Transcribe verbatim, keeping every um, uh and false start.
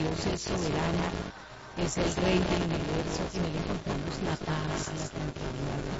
Dios es soberano, es el Rey del universo, en Él encontramos la paz, la tranquilidad,